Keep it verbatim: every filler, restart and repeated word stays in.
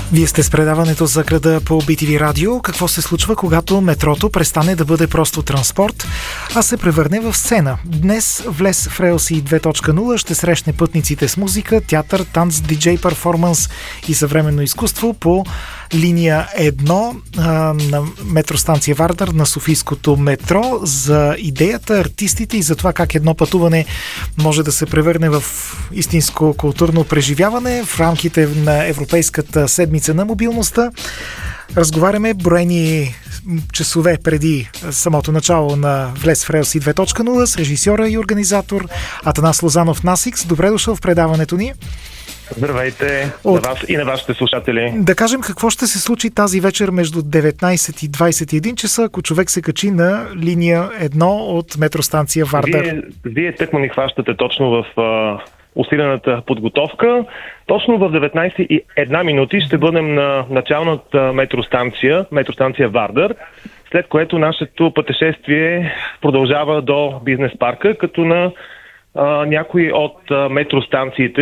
Вие сте с предаването за града по Би Ти Ви радио. Какво се случва, когато метрото престане да бъде просто транспорт, а се превърне в сцена? Днес Влез в релси две точка нула ще срещне пътниците с музика, театър, танц, диджей перформанс и съвременно изкуство по линия едно а, на метростанция Вардар на Софийското метро, за идеята, артистите и за това как едно пътуване може да се превърне в истинско културно преживяване в рамките на Европейската седмица на мобилността. Разговаряме броени часове преди самото начало на Влез в релси две точка нула с режисьора и организатор Атанас Лозанов Насикс. Добре дошъл в предаването ни. Здравейте От... на вас и на вашите слушатели. Да кажем какво ще се случи тази вечер между деветнайсет и двайсет и един часа, ако човек се качи на линия едно от метростанция Вардар. Вие, вие тъкмо ни хващате точно в а, усилената подготовка. Точно в деветнайсет и една минути ще бъдем на началната метростанция, метростанция Вардар, след което нашето пътешествие продължава до бизнес парка, като на а, някои от а, метростанциите